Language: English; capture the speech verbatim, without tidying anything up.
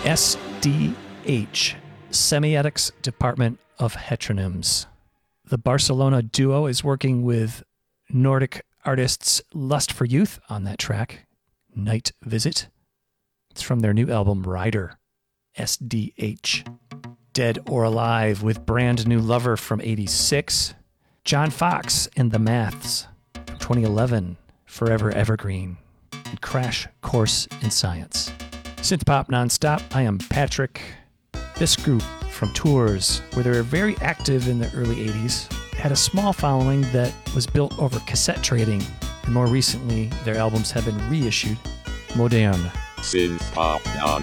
S D H, Semiotics Department of Heteronyms. The Barcelona duo is working with Nordic artists Lust for Youth on that track, Night Visit. It's from their new album, Rider, S D H. Dead or Alive with Brand New Lover from eighty-six. John Fox and the Maths from twenty eleven, Forever Evergreen. And Crash Course in Science. Synth Pop Nonstop, I am Patrick. This group from Tours, where they were very active in the early eighties, had a small following that was built over cassette trading, and more recently, their albums have been reissued. Moderne. Synth Pop Non